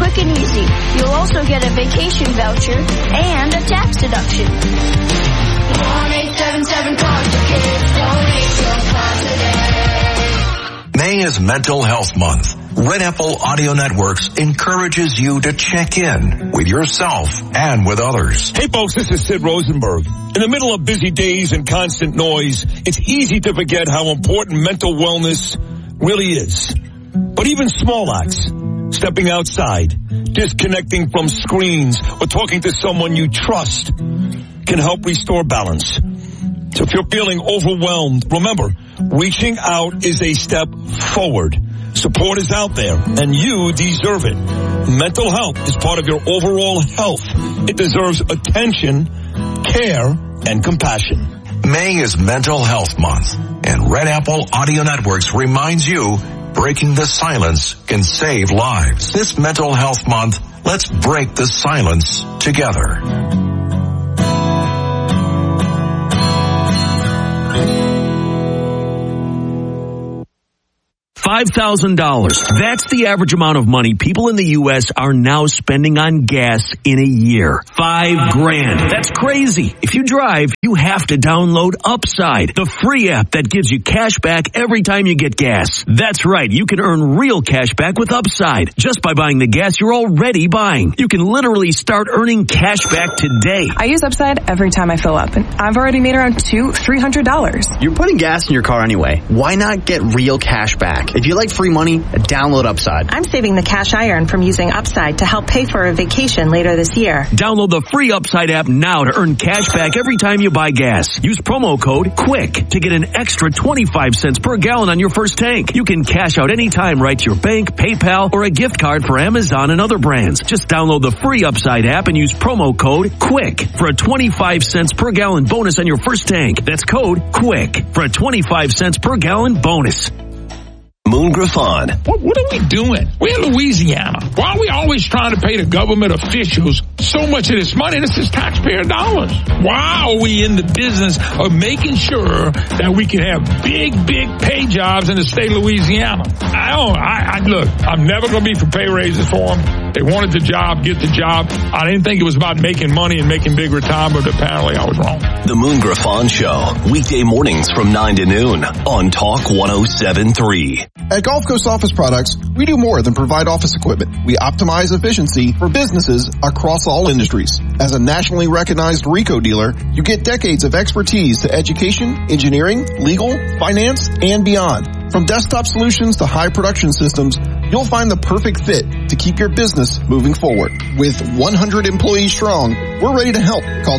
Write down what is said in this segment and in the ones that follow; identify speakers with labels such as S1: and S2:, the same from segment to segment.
S1: quick and easy. You'll also get a vacation voucher and a tax deduction. 1-877-CARS-KIDS. Donate your car today.
S2: May is Mental Health Month. Red Apple Audio Networks encourages you to check in with yourself and with others.
S3: Hey folks, this is Sid Rosenberg. In the middle of busy days and constant noise, it's easy to forget how important mental wellness really is. But even small acts, stepping outside, disconnecting from screens, or talking to someone you trust can help restore balance. So if you're feeling overwhelmed, remember, reaching out is a step forward. Support is out there, and you deserve it. Mental health is part of your overall health. It deserves attention, care, and compassion.
S2: May is Mental Health Month, and Red Apple Audio Networks reminds you, breaking the silence can save lives. This Mental Health Month, let's break the silence together.
S4: $5,000. That's the average amount of money people in the U.S. are now spending on gas in a year. $5,000. That's crazy. If you drive, you have to download Upside, the free app that gives you cash back every time you get gas. That's right. You can earn real cash back with Upside just by buying the gas you're already buying. You can literally start earning cash back today.
S5: I use Upside every time I fill up, and I've already made around $300.
S6: You're putting gas in your car anyway. Why not get real cash back? If you like free money, download Upside.
S7: I'm saving the cash I earn from using Upside to help pay for a vacation later this year.
S4: Download the free Upside app now to earn cash back every time you buy gas. Use promo code QUICK to get an extra 25 cents per gallon on your first tank. You can cash out anytime right to your bank, PayPal, or a gift card for Amazon and other brands. Just download the free Upside app and use promo code QUICK for a 25 cents per gallon bonus on your first tank. That's code QUICK for a 25 cents per gallon bonus.
S8: Moon Griffon.
S9: What are we doing? We're in Louisiana. Why are we always trying to pay the government officials so much of this money? This is taxpayer dollars. Why are we in the business of making sure that we can have big pay jobs in the state of Louisiana? Look, I'm never going to be for pay raises for them. They wanted the job, get the job. I didn't think it was about making money and making big retirement, but apparently I was wrong.
S8: The Moon Griffon Show, weekday mornings from 9 to noon on Talk 107.3.
S10: At Gulf Coast Office Products, we do more than provide office equipment. We optimize efficiency for businesses across all industries. As a nationally recognized RICO dealer, you get decades of expertise to education, engineering, legal, finance, and beyond. From desktop solutions to high production systems, you'll find the perfect fit to keep your business moving forward. With 100 employees strong, we're ready to help. Call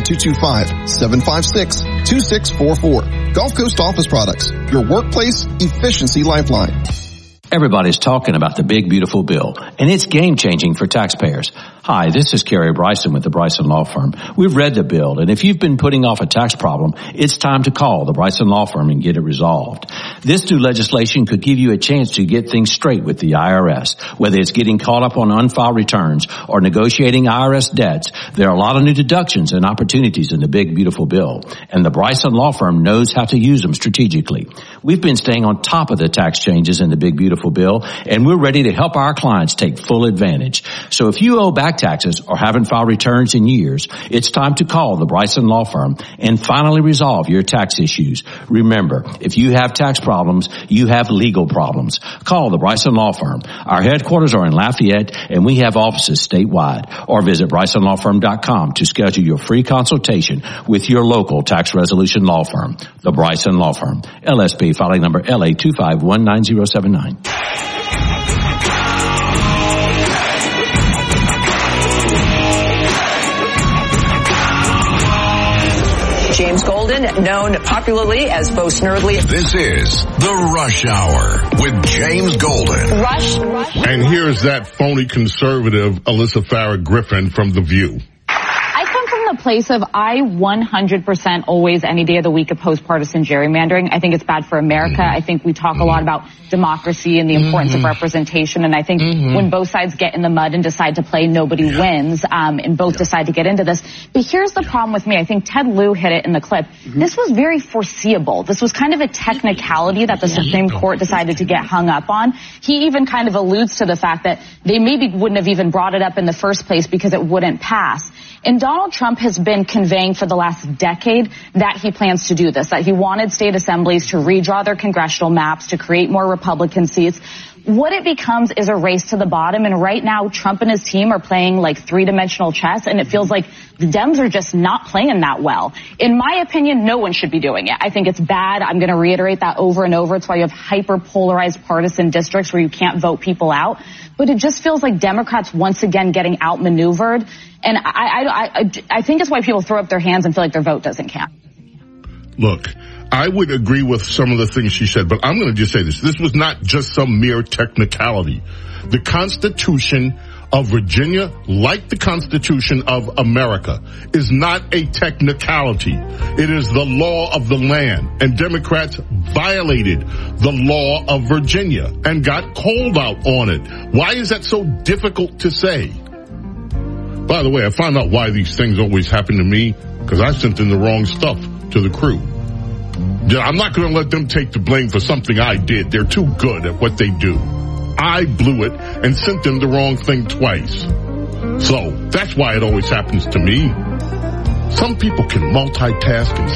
S10: 225-756-2644. Gulf Coast Office Products, your workplace efficiency lifeline.
S11: Everybody's talking about the big, beautiful bill, and it's game-changing for taxpayers. Hi, this is Kerry Bryson with the Bryson Law Firm. We've read the bill, and if you've been putting off a tax problem, it's time to call the Bryson Law Firm and get it resolved. This new legislation could give you a chance to get things straight with the IRS. Whether it's getting caught up on unfiled returns or negotiating IRS debts, there are a lot of new deductions and opportunities in the big, beautiful bill, and the Bryson Law Firm knows how to use them strategically. We've been staying on top of the tax changes in the big, beautiful bill, and we're ready to help our clients take full advantage. So if you owe back taxes or haven't filed returns in years, it's time to call the Bryson Law Firm and finally resolve your tax issues. Remember, if you have tax problems, you have legal problems. Call the Bryson Law Firm. Our headquarters are in Lafayette, and we have offices statewide. Or visit BrysonLawFirm.com to schedule your free consultation with your local tax resolution law firm. The Bryson Law Firm. LSP filing number LA2519079.
S12: James Golden, known popularly as Bo Snerdley.
S2: This is The Rush Hour with James Golden.
S12: Rush.
S13: And here's that phony conservative, Alyssa Farah Griffin from The View.
S14: I come from
S13: a place of I 100% always, any day of the week, oppose partisan gerrymandering. I think it's bad for America. I think we talk a lot about democracy and the importance of representation. And I think when both sides get in the mud and decide to play, nobody wins, and both decide to get into this. But here's the problem with me. I think Ted Lieu hit it in the clip. This was very foreseeable. This was kind of a technicality that the Supreme Court decided to get hung up on. He even kind of alludes to the fact that they maybe wouldn't have even brought it up in the first place because it wouldn't pass. And Donald Trump has been conveying for the last decade that he plans to do this, that he wanted state assemblies to redraw their congressional maps, to create more Republican seats. What it becomes is a race to the bottom, and right now Trump and his team are playing like three-dimensional chess, and it feels like the Dems are just not playing that well. In my opinion, no one should be doing it. I think it's bad. I'm going to reiterate that over and over. It's why you have hyper-polarized partisan districts where you can't vote people out. But it just feels like Democrats once again getting outmaneuvered, and I think it's why people throw up their hands and feel like their vote doesn't count.
S14: Look, I would agree with some of the things she said, but I'm going to just say this. This was not just some mere technicality. The Constitution of Virginia, like the Constitution of America, is not a technicality. It is the law of the land. And Democrats violated the law of Virginia and got called out on it. Why is that so difficult to say? By the way, I found out why these things always happen to me, because I sent in the wrong stuff to the crew. I'm not going to let them take the blame for something I did. They're too good at what they do. I blew it and sent them the wrong thing twice. So that's why it always happens to me. Some people can multitask and